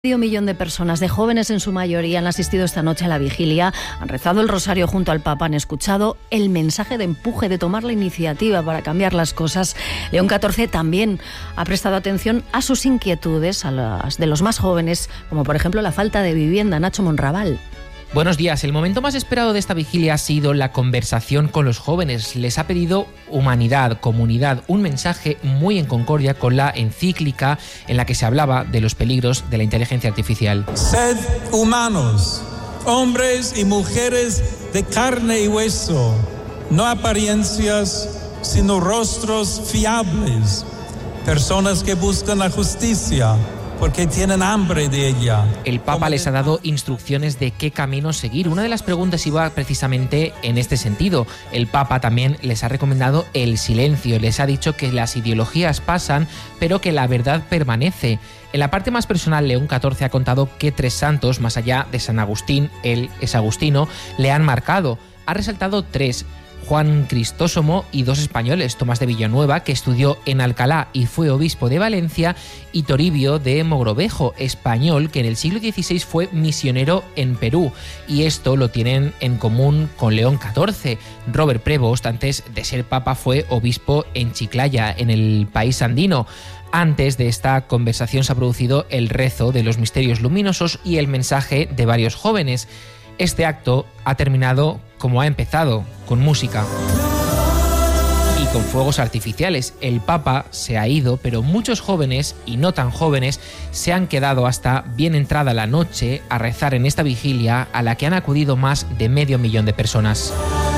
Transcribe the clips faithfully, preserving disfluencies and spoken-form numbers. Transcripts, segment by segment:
Medio millón de personas, de jóvenes en su mayoría, han asistido esta noche a la vigilia, han rezado el rosario junto al Papa, han escuchado el mensaje de empuje, de tomar la iniciativa para cambiar las cosas. León catorce también ha prestado atención a sus inquietudes, a las de los más jóvenes, como por ejemplo la falta de vivienda. Nacho Monraval. Buenos días. El momento más esperado de esta vigilia ha sido la conversación con los jóvenes. Les ha pedido humanidad, comunidad, un mensaje muy en concordia con la encíclica en la que se hablaba de los peligros de la inteligencia artificial. Sed humanos, hombres y mujeres de carne y hueso, no apariencias, sino rostros fiables, personas que buscan la justicia, porque tienen hambre de ella. El Papa les ha dado instrucciones de qué camino seguir. Una de las preguntas iba precisamente en este sentido. El Papa también les ha recomendado el silencio. Les ha dicho que las ideologías pasan, pero que la verdad permanece. En la parte más personal, León catorce ha contado que tres santos, más allá de San Agustín, él es agustino, le han marcado. Ha resaltado tres: Juan Cristóstomo y dos españoles, Tomás de Villanueva, que estudió en Alcalá y fue obispo de Valencia, y Toribio de Mogrovejo, español, que en el siglo dieciséis fue misionero en Perú. Y esto lo tienen en común con León catorce. Robert Prevost, antes de ser papa, fue obispo en Chiclaya, en el país andino. Antes de esta conversación se ha producido el rezo de los misterios luminosos y el mensaje de varios jóvenes. Este acto ha terminado como ha empezado, con música y con fuegos artificiales. El Papa se ha ido, pero muchos jóvenes y no tan jóvenes se han quedado hasta bien entrada la noche a rezar en esta vigilia a la que han acudido más de medio millón de personas.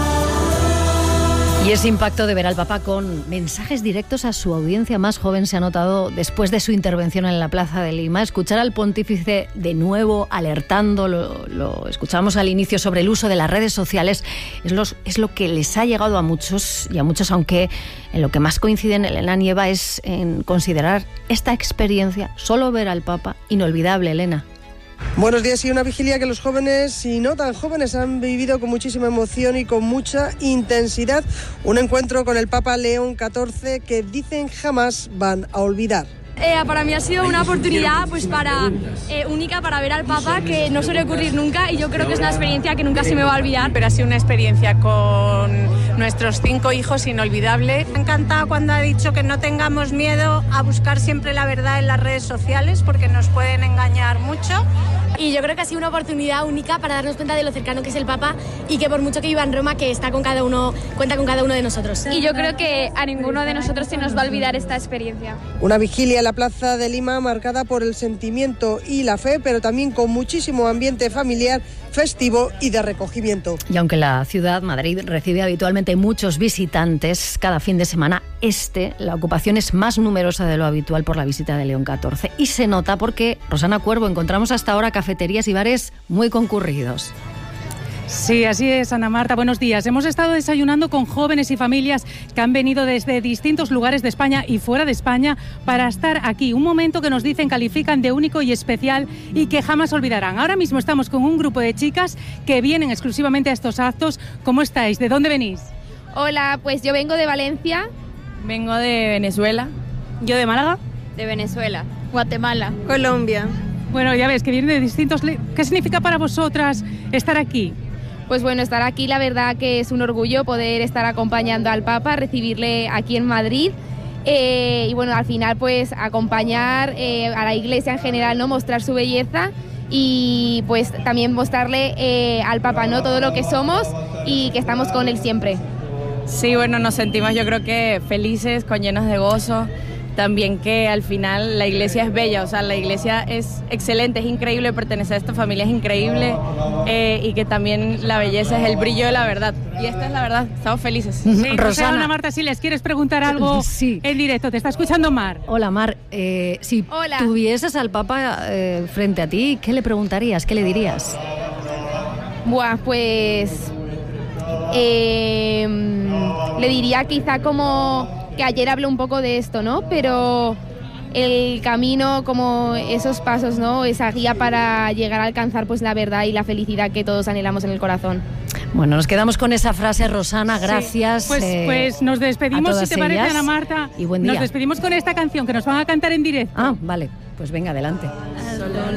Y ese impacto de ver al Papa con mensajes directos a su audiencia más joven se ha notado después de su intervención en la Plaza de Lima. Escuchar al pontífice de nuevo alertando, lo, lo escuchábamos al inicio, sobre el uso de las redes sociales, es, los, es lo que les ha llegado a muchos y a muchos, aunque en lo que más coinciden Elena Nieva es en considerar esta experiencia, solo ver al Papa, inolvidable. Elena. Buenos días. Y una vigilia que los jóvenes y no tan jóvenes han vivido con muchísima emoción y con mucha intensidad. Un encuentro con el Papa León catorce que dicen jamás van a olvidar. Eh, para mí ha sido una oportunidad pues para eh, única para ver al Papa, que no suele ocurrir nunca, y yo creo que es una experiencia que nunca se me va a olvidar. Pero ha sido una experiencia con nuestros cinco hijos inolvidable. Me ha encantado cuando ha dicho que no tengamos miedo a buscar siempre la verdad en las redes sociales, porque nos pueden engañar mucho. Y yo creo que ha sido una oportunidad única para darnos cuenta de lo cercano que es el Papa, y que por mucho que viva en Roma, que está con cada uno, cuenta con cada uno de nosotros. Y yo creo que a ninguno de nosotros se nos va a olvidar esta experiencia. Una vigilia en la Plaza de Lima marcada por el sentimiento y la fe, pero también con muchísimo ambiente familiar, festivo y de recogimiento. Y aunque la ciudad, Madrid, recibe habitualmente muchos visitantes cada fin de semana, este, la ocupación es más numerosa de lo habitual por la visita de León catorce. Y se nota porque, Rosana Cuervo, encontramos hasta ahora cafeterías y bares muy concurridos. Sí, así es, Ana Marta. Buenos días. Hemos estado desayunando con jóvenes y familias que han venido desde distintos lugares de España y fuera de España para estar aquí. Un momento que nos dicen califican de único y especial y que jamás olvidarán. Ahora mismo estamos con un grupo de chicas que vienen exclusivamente a estos actos. ¿Cómo estáis? ¿De dónde venís? Hola, pues yo vengo de Valencia. Vengo de Venezuela. Yo de Málaga. De Venezuela. Guatemala. Colombia. Bueno, ya ves que vienen de distintos... ¿Qué significa para vosotras estar aquí? Pues bueno, estar aquí, la verdad que es un orgullo poder estar acompañando al Papa, recibirle aquí en Madrid, eh, y bueno, al final pues acompañar eh, a la Iglesia en general, ¿no? Mostrar su belleza y pues también mostrarle eh, al Papa, ¿no? Todo lo que somos y que estamos con él siempre. Sí, bueno, nos sentimos yo creo que felices, con llenos de gozo. También que al final la iglesia es bella, o sea, la iglesia es excelente, es increíble, pertenecer a esta familia es increíble, eh, y que también la belleza es el brillo de la verdad. Y esta es la verdad, estamos felices. Sí, Rosana. Ana Marta, si les quieres preguntar algo sí. en directo, te está escuchando Mar. Hola, Mar. Eh, si Hola. tuvieses al Papa eh, frente a ti, ¿qué le preguntarías? ¿Qué le dirías? Buah, pues... Eh, le diría quizá como... que ayer hablé un poco de esto, ¿no? Pero el camino, como esos pasos, ¿no? Esa guía para llegar a alcanzar pues la verdad y la felicidad que todos anhelamos en el corazón. Bueno, nos quedamos con esa frase, Rosana, gracias. Sí, pues, eh, pues nos despedimos, si te parece, ellas. Ana Marta. Y buen día. Nos despedimos con esta canción que nos van a cantar en directo. Ah, vale, pues venga, adelante.